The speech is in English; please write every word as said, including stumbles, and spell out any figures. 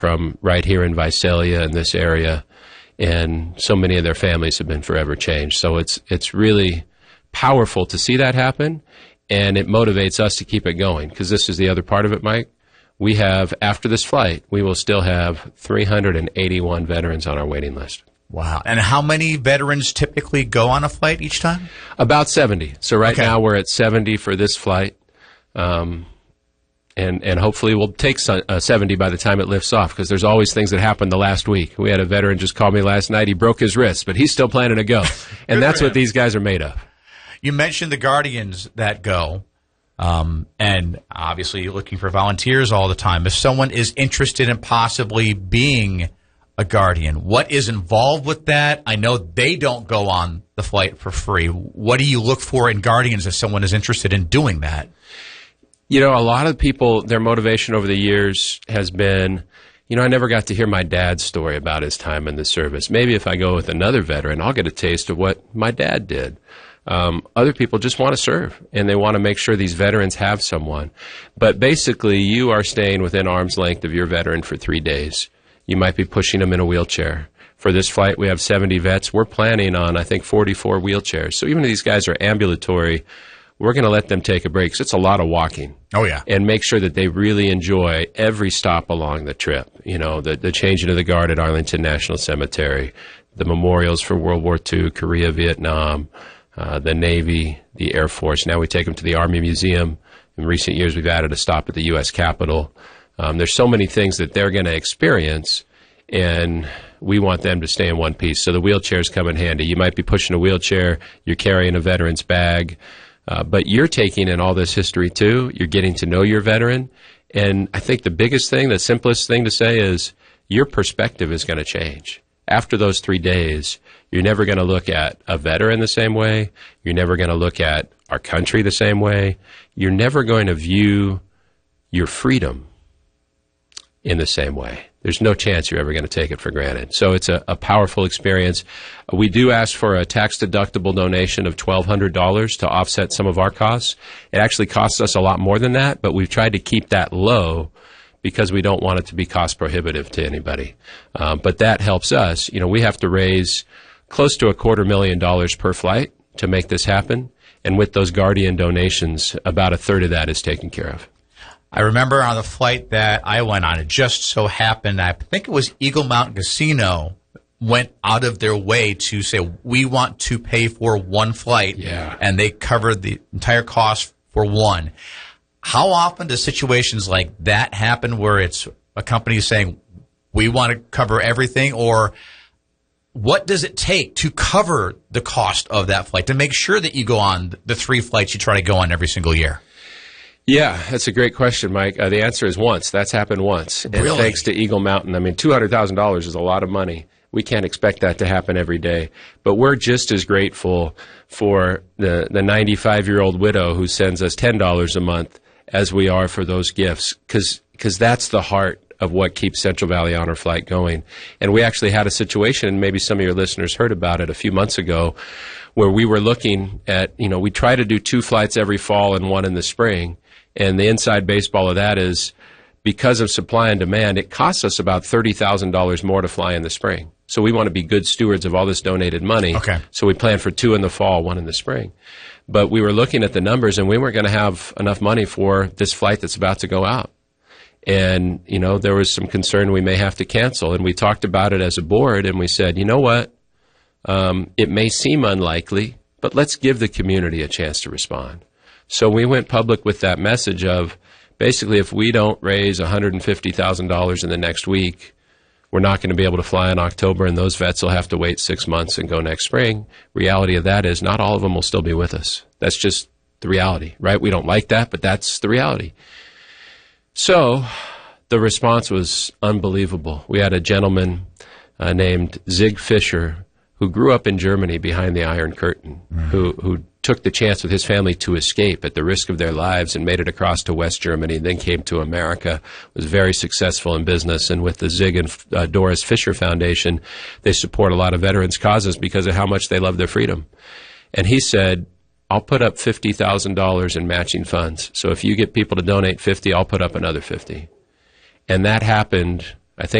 from right here in Visalia in this area, and so many of their families have been forever changed. So it's it's really powerful to see that happen, and it motivates us to keep it going, because this is the other part of it, Mike. We have, after this flight, we will still have three hundred eighty-one veterans on our waiting list. Wow. And how many veterans typically go on a flight each time? About seventy. So right Okay. now we're at seventy for this flight. Um, and, and hopefully we'll take so- uh, seventy by the time it lifts off, because there's always things that happened the last week. We had a veteran just call me last night. He broke his wrist, but he's still planning to go. And that's what these guys are made of. You mentioned the Guardians that go, um, and obviously you're looking for volunteers all the time. If someone is interested in possibly being a Guardian, what is involved with that? I know they don't go on the flight for free. What do you look for in Guardians if someone is interested in doing that? You know, a lot of people, their motivation over the years has been, you know, I never got to hear my dad's story about his time in the service. Maybe if I go with another veteran, I'll get a taste of what my dad did. Um, other people just want to serve, and they want to make sure these veterans have someone. But basically, you are staying within arm's length of your veteran for three days. You might be pushing them in a wheelchair. For this flight, we have seventy vets. We're planning on, I think, forty-four wheelchairs. So even if these guys are ambulatory, we're going to let them take a break. So it's a lot of walking. Oh, yeah. And make sure that they really enjoy every stop along the trip. You know, the, the changing of the guard at Arlington National Cemetery, the memorials for World War Two, Korea, Vietnam, uh, the Navy, the Air Force. Now we take them to the Army Museum. In recent years, we've added a stop at the U S Capitol. Um, there's so many things that they're going to experience, and we want them to stay in one piece. So the wheelchairs come in handy. You might be pushing a wheelchair. You're carrying a veteran's bag. Uh, but you're taking in all this history, too. You're getting to know your veteran. And I think the biggest thing, the simplest thing to say is your perspective is going to change. After those three days, you're never going to look at a veteran the same way. You're never going to look at our country the same way. You're never going to view your freedom in the same way. There's no chance you're ever going to take it for granted. So it's a, a powerful experience. We do ask for a tax-deductible donation of twelve hundred dollars to offset some of our costs. It actually costs us a lot more than that, but we've tried to keep that low because we don't want it to be cost prohibitive to anybody. Um, but that helps us. You know, we have to raise close to a quarter million dollars per flight to make this happen. And with those Guardian donations, about a third of that is taken care of. I remember on the flight that I went on, it just so happened, I think it was Eagle Mountain Casino went out of their way to say, we want to pay for one flight. Yeah. And they covered the entire cost for one. How often do situations like that happen where it's a company saying, we want to cover everything? Or what does it take to cover the cost of that flight to make sure that you go on the three flights you try to go on every single year? Yeah, that's a great question, Mike. Uh, the answer is once. That's happened once. And Really? thanks to Eagle Mountain. I mean, two hundred thousand dollars is a lot of money. We can't expect that to happen every day. But we're just as grateful for the, the ninety-five-year-old widow who sends us ten dollars a month as we are for those gifts, because because that's the heart of what keeps Central Valley Honor Flight going. And we actually had a situation, and maybe some of your listeners heard about it a few months ago, where we were looking at, you know, we try to do two flights every fall and one in the spring. And the inside baseball of that is because of supply and demand, it costs us about thirty thousand dollars more to fly in the spring. So we want to be good stewards of all this donated money. Okay. So we plan for two in the fall, one in the spring. But we were looking at the numbers, and we weren't going to have enough money for this flight that's about to go out. And, you know, there was some concern we may have to cancel. And we talked about it as a board, and we said, you know what? Um, it may seem unlikely, but let's give the community a chance to respond. So we went public with that message of basically if we don't raise one hundred fifty thousand dollars in the next week, we're not going to be able to fly in October, and those vets will have to wait six months and go next spring. Reality of that is not all of them will still be with us. That's just the reality, right? We don't like that, but that's the reality. So the response was unbelievable. We had a gentleman uh, named Zig Fischer who grew up in Germany behind the Iron Curtain, mm-hmm. who, who took the chance with his family to escape at the risk of their lives and made it across to West Germany, then came to America, was very successful in business. And with the Zig and uh, Doris Fisher Foundation, they support a lot of veterans' causes because of how much they love their freedom. And he said, I'll put up fifty thousand dollars in matching funds. So if you get people to donate fifty, I'll put up another fifty. And that happened